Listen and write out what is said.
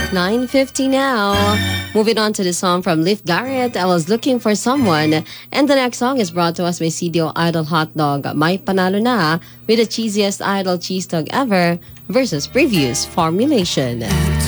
9:50 now. Moving on to the song from Leif Garrett, I Was Looking for Someone. And the next song is brought to us by CDO Idol Hot Dog, May Panalo Na, with the cheesiest idol cheese dog ever versus previous formulation.